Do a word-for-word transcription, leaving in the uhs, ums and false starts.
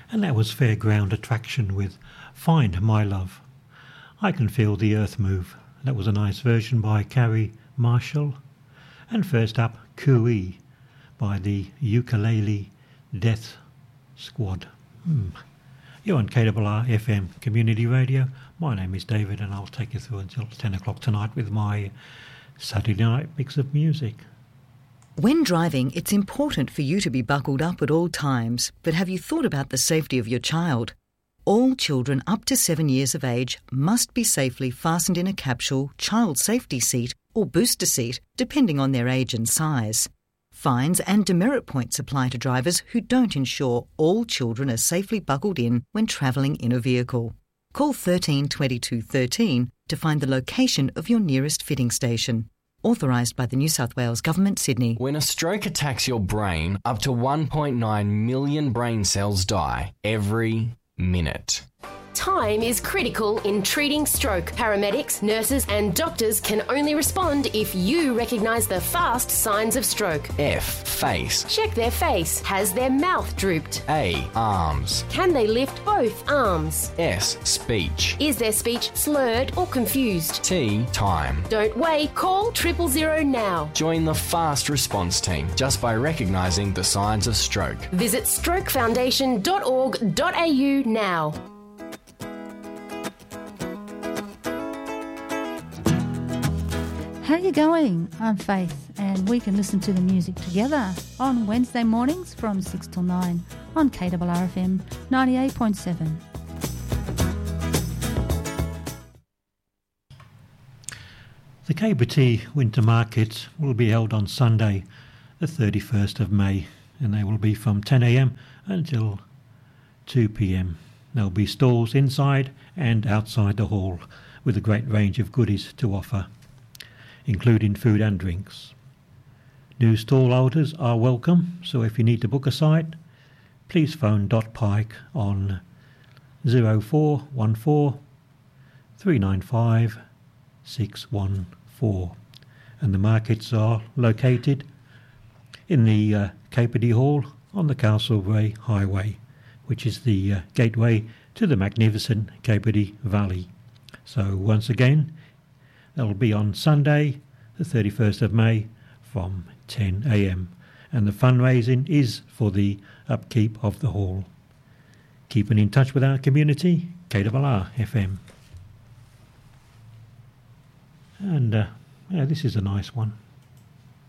And that was Fairground Attraction with Find My Love. I Can Feel the Earth Move. That was a nice version by Carrie Marshall. And first up, Cooey by the Ukulele Death Squad. Hmm. You're on K R R F M Community Radio. My name is David and I'll take you through until ten o'clock tonight with my Saturday night mix of music. When driving, it's important for you to be buckled up at all times, but have you thought about the safety of your child? All children up to seven years of age must be safely fastened in a capsule, child safety seat or booster seat, depending on their age and size. Fines and demerit points apply to drivers who don't ensure all children are safely buckled in when travelling in a vehicle. Call thirteen twenty-two thirteen to find the location of your nearest fitting station. Authorised by the New South Wales Government, Sydney. When a stroke attacks your brain, up to one point nine million brain cells die every minute. Time is critical in treating stroke. Paramedics, nurses and doctors can only respond if you recognise the fast signs of stroke. F. Face. Check their face. Has their mouth drooped? A. Arms. Can they lift both arms? S. Speech. Is their speech slurred or confused? T. Time. Don't wait. Call triple zero now. Join the fast response team just by recognising the signs of stroke. Visit stroke foundation dot org dot a u now. How you going? I'm Faith, and we can listen to the music together on Wednesday mornings from six till nine on K R R F M ninety-eight point seven. The K B T Winter Markets will be held on Sunday, the thirty-first of May, and they will be from ten a m until two p m. There'll be stalls inside and outside the hall with a great range of goodies to offer, including food and drinks. New stall holders are welcome, so if you need to book a site, please phone Dot Pike on zero four one four three nine five six one four. And the markets are located in the uh, Caperty Hall on the Castlereagh Highway, which is the uh, gateway to the magnificent Caperty Valley. So once again, it'll be on Sunday, the thirty-first of May, from ten a m. And the fundraising is for the upkeep of the hall. Keeping in touch with our community, K R R F M. And uh, yeah, this is a nice one.